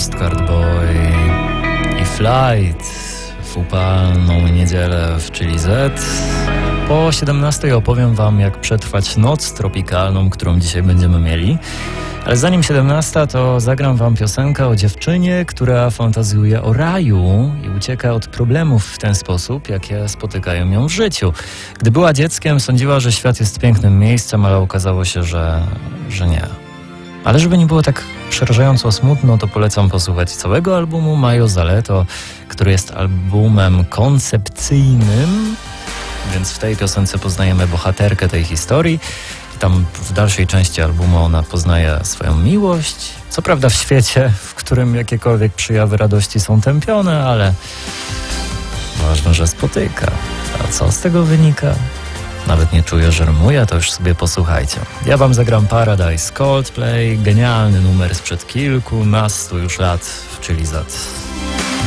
Postcard Boy i Flight w upalną niedzielę w Chili Z. Po 17 opowiem wam, jak przetrwać noc tropikalną, którą dzisiaj będziemy mieli. Ale zanim 17, to zagram wam piosenkę o dziewczynie, która fantazjuje o raju i ucieka od problemów w ten sposób, jakie spotykają ją w życiu. Gdy była dzieckiem, sądziła, że świat jest pięknym miejscem, ale okazało się, że nie. Ale żeby nie było tak przerażająco smutno, to polecam posłuchać całego albumu Majo Zaleto, który jest albumem koncepcyjnym, więc w tej piosence poznajemy bohaterkę tej historii. I tam w dalszej części albumu ona poznaje swoją miłość. Co prawda w świecie, w którym jakiekolwiek przejawy radości są tępione, ale ważne, że spotyka. A co z tego wynika? Nawet nie czuję, że rymuję, to już sobie posłuchajcie. Ja wam zagram Paradise Coldplay, genialny numer sprzed kilkunastu już lat w Chili Z.